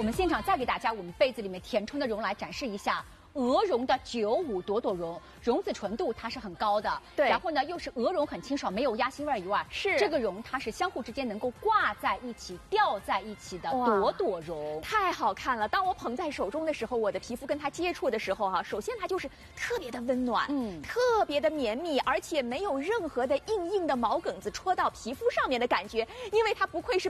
我们现场再给大家我们被子里面填充的绒来展示一下。鹅绒的95朵朵绒，绒子纯度它是很高的， 对。 然后呢，又是鹅绒很清爽，没有鸭腥味以外， 是这个绒它是相互之间能够挂在一起、吊在一起的朵朵绒， 太好看了。当我捧在手中的时候，我的皮肤跟它接触的时候首先它就是特别的温暖，特别的绵密，而且没有任何的硬的毛梗子戳到皮肤上面的感觉，因为它不愧是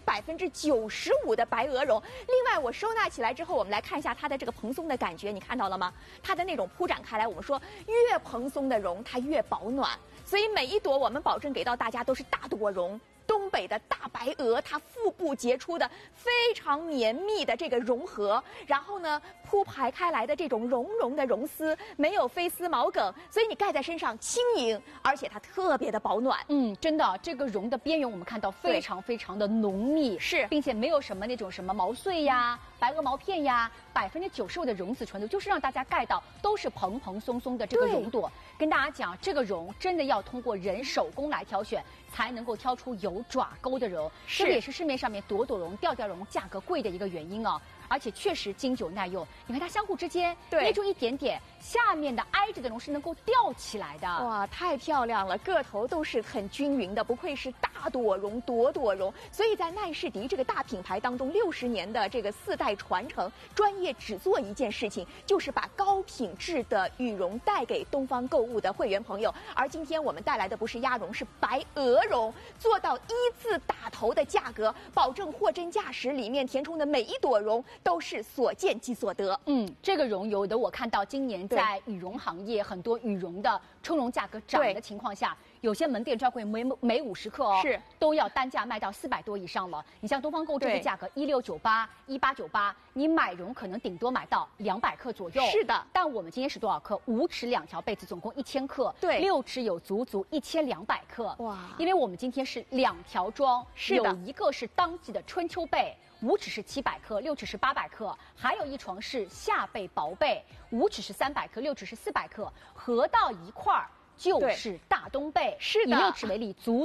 95%的白鹅绒。另外，我收纳起来之后，我们来看一下它的这个蓬松的感觉，你看到了吗？它的那种铺展开来，我们说越蓬松的绒它越保暖，所以每一朵我们保证给到大家都是大朵绒。东北的大白鹅，它腹部结出的非常绵密的这个绒核，然后呢铺排开来的这种绒的绒丝，没有飞丝毛梗，所以你盖在身上轻盈，而且它特别的保暖。 真的，这个绒的边缘我们看到非常的浓密， 是， 并且没有什么那种什么毛碎呀、白鹅毛片呀，95%的绒子纯度，就是让大家盖到都是蓬松松的这个绒朵。跟大家讲，这个绒真的要通过人手工来挑选，才能够挑出有爪钩的绒，这个也是市面上面朵朵绒、吊绒价格贵的一个原因啊。而且确实经久耐用，你看它相互之间捏住一点点，下面的挨着的绒是能够吊起来的。 哇，太漂亮了，个头都是很均匀的，不愧是大朵绒、朵朵绒。所以在奈士迪这个大品牌当中，60年的这个4代传承，专业只做一件事情，就是把高品质的羽绒带给东方购物的会员朋友。而今天我们带来的不是鸭绒，是白鹅绒，做到1字打头的价格，保证货真价实，里面填充的每一朵绒都是所见即所得。 这个绒有的我看到今年在羽绒行业很多羽绒的充绒价格涨的情况下，有些门店专柜每50克都要单价卖到400多以上了。你像东方购这个价格1698、1898，你买绒可能顶多买到200克左右。 是的， 但我们今天是多少克？5尺2条被子，总共1000克。 对 ，6尺有足1200克。 哇！ 因为我们今天是2条装，有一个是当季的春秋被。5尺是700克，6尺是800克，还有一床是夏被薄被，5尺是300克，6尺是400克，合到一块儿就是大冬被。 是的， 以6尺为例，足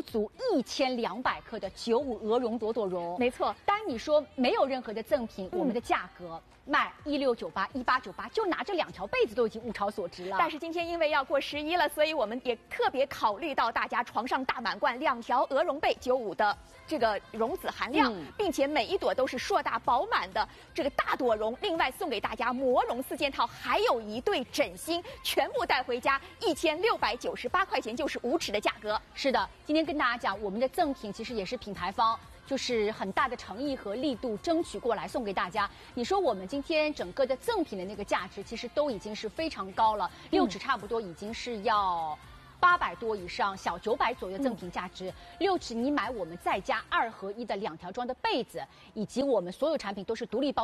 1200克的95鹅绒朵朵绒。 没错， 单你说没有任何的赠品，我们的价格卖1698、1898，就拿这2条被子都已经物超所值了。 但是今天因为要过11了，所以我们也特别考虑到大家床上大满贯，2条鹅绒被95的这个绒子含量，并且每一朵都是硕大饱满的这个大朵绒。另外送给大家魔绒4件套，还有1对枕芯，全部带回家1698块钱，就是5尺的价格。 是的，今天跟大家讲，我们的赠品其实也是品牌方就是很大的诚意和力度争取过来送给大家。你说我们今天整个的赠品的那个价值，其实都已经是非常高了，6尺差不多已经是要800多以上，小900左右赠品价值。6尺你买我们再加2合1的2条装的被子，以及我们所有产品都是独立包。